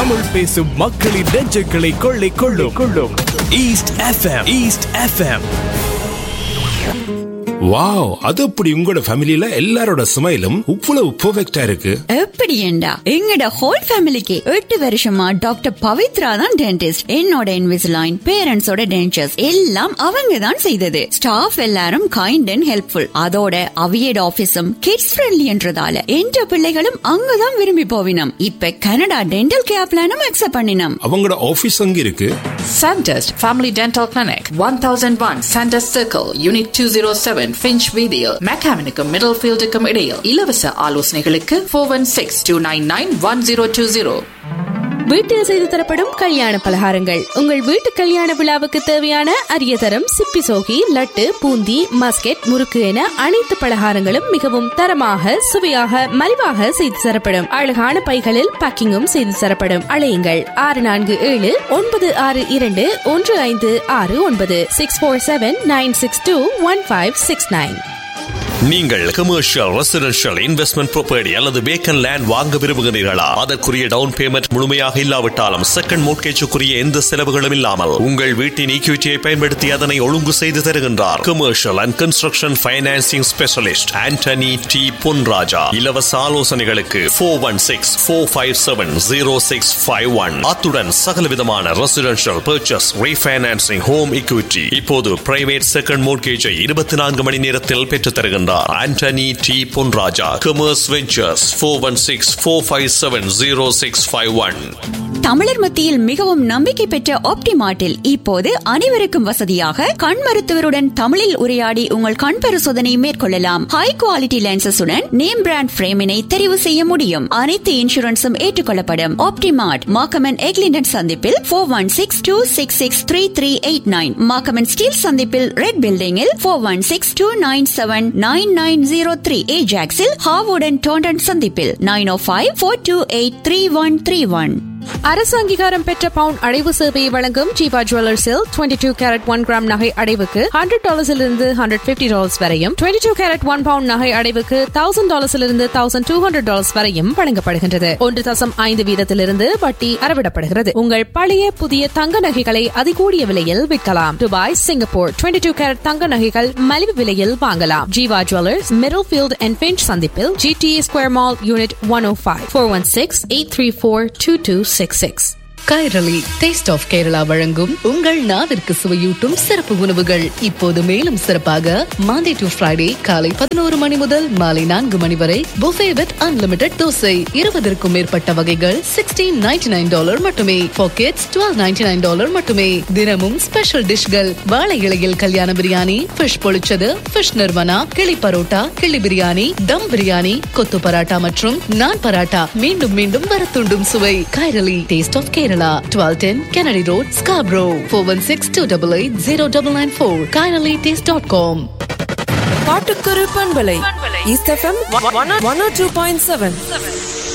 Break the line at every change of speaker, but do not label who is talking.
தமிழ் பேசும் மக்களின் நெஞ்சுகளை கொள்ளை கொள்ளும் ஈஸ்ட் எஃப்எம்.
வாவ், அது அப்படி உங்களோட ஃபேமிலில எல்லாரோட ஸ்மைலும் இவ்வளவு பெர்ஃபெக்ட்டா இருக்கு.
எப்படி ஏண்டா எங்கட ஹோல் ஃபேமிலிக்கு 8 வருஷமா டாக்டர் பவித்ரா தான் டென்டிஸ்ட். என்னோட இன்விசிலைன், பேரண்ட்ஸோட டென்டர்ஸ் எல்லாம் அவங்க தான் செய்தது. ஸ்டாஃப் எல்லாரும் கைண்ட் அண்ட் ஹெல்ப்ஃபுல். அதோட அவியட் ஆபீஸும் கிட்ஸ் ஃப்ரெண்ட்லின்றதால என்ற பிள்ளைகளும் அங்கதான் விரும்பி போவினம். இப்ப கனடா டென்டல் கேர் பிளானும் அக்செப்ட் பண்ணினோம்.
அவங்களோட ஆபீஸ் அங்க இருக்கு.
Sandest Family Dental Clinic, 1001 Sandest Circle, Unit 207, Finch Video, Mechanical Middlefield இடையில். இலவச ஆலோசனைகளுக்கு 416-299-1020.
வீட்டில் செய்து தரப்படும் கல்யாண பலகாரங்கள், உங்கள் வீட்டு கல்யாண விழாவுக்கு தேவையான அரிய தரம் சிப்பி சோகி, லட்டு, பூந்தி, மஸ்கெட், முறுக்கு என அனைத்து பலகாரங்களும் மிகவும் தரமாக, சுவையாக, மலிவாக செய்து தரப்படும். அழகான பைகளில் பேக்கிங்கும் செய்து தரப்படும். அழையுங்கள் 642-952-1569 647-962-1569.
நீங்கள் கமர்ஷியல், ரெசிடென்ஷியல், இன்வெஸ்ட்மெண்ட் ப்ராப்பர்ட்டி அல்லது வேக்கன் லேண்ட் வாங்க விரும்புகிறீர்களா? அதற்குரிய டவுன் பேமெண்ட் முழுமையாக இல்லாவிட்டாலும் செகண்ட் மோட்கேஜுக்குரிய எந்த செலவுகளும் இல்லாமல் உங்கள் வீட்டின் ஈக்விட்டியை பயன்படுத்தி அதனை ஒழுங்கு செய்து தருகின்றார் commercial and construction financing specialist Antony D Ponraja. இலவச ஆலோசனைகளுக்கு 416-457-0651. அத்துடன் சகலவிதமான residential purchase, refinancing, home equity. இப்போது பிரைவேட் செகண்ட் மோட்கேஜை 24 மணி நேரத்தில் பெற்றுத் தருகின்றார். Antony D Ponraja, commerce ventures, 416-457-0651.
தமிழர் மத்தியில் மிகவும் நம்பிக்கை பெற்ற ஆப்டிமார்ட்டில் இப்போது அனைவருக்கும் வசதியாக கண் மருத்துவருடன் தமிழில் உரையாடி உங்கள் கண் பரிசோதனை மேற்கொள்ளலாம். ஹை குவாலிட்டி லென்சஸுடன் நேம் பிராண்ட் பிரேமினை தெரிவு செய்ய முடியும். அனைத்து இன்சூரன்ஸும் ஏற்றுக்கொள்ளப்படும். ஆப்டிமார்ட் மாக்கமன் எக்லிண்டன் சந்திப்பில் 416-266-3389, மாக்கமன் ஸ்டீல் சந்திப்பில் ரெட் பில்டிங்கில் 416-297-9903, ஏஜாக்ஸில் ஹாவுடன் டோண்டன் சந்திப்பில் 905-428-3131.
அரசு அங்கீகாரம் பெற்ற பவுன் அடைவு சேவையை வழங்கும் ஜீவா ஜுவல்லர்ஸில் 22 கேரட் 1 கிராம் நகை அடைவுக்கு $100 $150 வரையும், 22 கேரட் 1 பவுண்ட் நகை அடைவுக்கு $1000 $1200 வரையும் வழங்கப்படுகின்றது. 1.5 வீதத்திலிருந்து வட்டி அறவிடப்படுகிறது. உங்கள் பழைய புதிய தங்க நகைகளை அதிகூடிய விலையில் விற்கலாம். துபாய், சிங்கப்பூர் 22 கேரட் தங்க நகைகள் மலிவு விலையில் வாங்கலாம். Jeeva jewellers, middle field and pinch சந்திப்பில் GTA square mall unit 105, 416-834-2266.
Kairali taste of Kerala வழங்கும் உங்கள் நாவிற்கு சுவையூட்டும் சிறப்பு உணவுகள் இப்போது மேலும் சிறப்பாக மாண்டே டு ஃப்ரைடே காலை 11 மணி முதல் மாலை 4 மணி வரை புஃபே வித் அன்லிமிடெட் தோசை. 20க்கும் மேற்பட்ட வகைகள் $16.99 மட்டுமே. பாக்கெட்ஸ் $12.99 மட்டுமே. தினமும் ஸ்பெஷல் டிஷ்கள், வாழை இலையில் கல்யாண பிரியாணி, ஃபிஷ் பொழிச்சது, ஃபிஷ் நிர்வனா, கிளி பரோட்டா, கிளி பிரியாணி, தம் பிரியாணி, கொத்து பராட்டா மற்றும் நான் பராட்டா. மீண்டும் மீண்டும் வரத்துண்டும் சுவை. Kairali taste of Kerala, 1210 Kennedy Road, Scarborough, 416-288-0994, KairaliTaste.com.
பாட்டுக்கரு பண்பலை ஈஸ்ட் எஃப்எம் 102.7.